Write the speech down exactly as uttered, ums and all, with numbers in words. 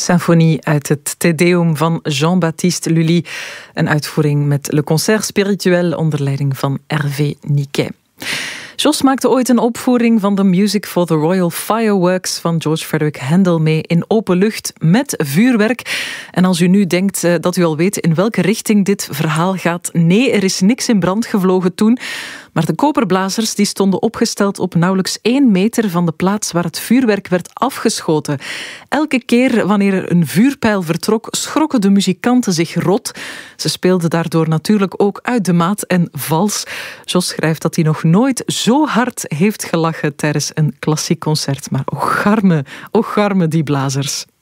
Symfonie uit het Te Deum van Jean-Baptiste Lully. Een uitvoering met Le Concert Spirituel onder leiding van Hervé Niquet. Jos maakte ooit een opvoering van de Music for the Royal Fireworks van George Frederick Handel mee in open lucht met vuurwerk. En als u nu denkt uh, dat u al weet in welke richting dit verhaal gaat, nee, er is niks in brand gevlogen toen. Maar de koperblazers die stonden opgesteld op nauwelijks één meter van de plaats waar het vuurwerk werd afgeschoten. Elke keer wanneer er een vuurpijl vertrok, schrokken de muzikanten zich rot. Ze speelden daardoor natuurlijk ook uit de maat en vals. Jos schrijft dat hij nog nooit zo hard heeft gelachen tijdens een klassiek concert. Maar och arme, och arme die blazers.